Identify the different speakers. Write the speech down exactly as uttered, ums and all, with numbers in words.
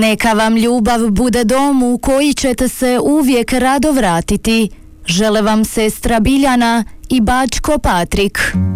Speaker 1: Neka vam ljubav bude dom u koji ćete se uvijek rado vratiti. Žele vam sestra Biljana i bačko Patrik.